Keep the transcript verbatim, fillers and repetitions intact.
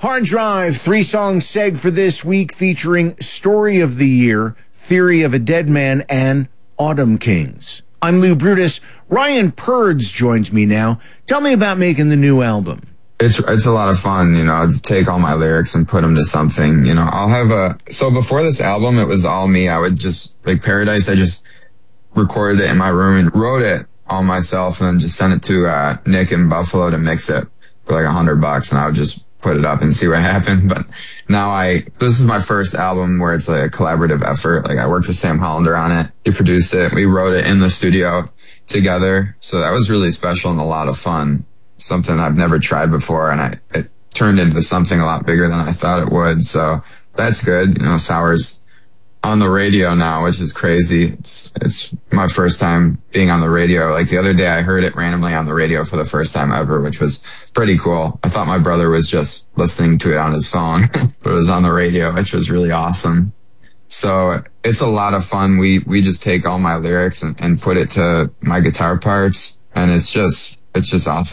Hard Drive, three-song seg for this week featuring Story of the Year, Theory of a Dead Man, and Autumn Kings. I'm Lou Brutus. Ryan Purds joins me now. Tell me about making the new album. It's it's a lot of fun, you know, to take all my lyrics and put them to something. You know, I'll have a, so before this album, it was all me. I would just, like Paradise, I just recorded it in my room and wrote it all myself and then just sent it to uh, Nick in Buffalo to mix it for like a hundred bucks. And I would just put it up and see what happened. But now I, this is my first album where it's like a collaborative effort. Like I worked with Sam Hollander on it. He produced it. We wrote it in the studio together. So that was really special and a lot of fun. Something I've never tried before. And I, it turned into something a lot bigger than I thought it would. So that's good. You know, Sour's on the radio now, which is crazy. It's, it's my first time being on the radio. Like the other day I heard it randomly on the radio for the first time ever, which was pretty cool. I thought my brother was just listening to it on his phone, but it was on the radio, which was really awesome. So it's a lot of fun. We, we just take all my lyrics and, and put it to my guitar parts, and it's just, it's just awesome.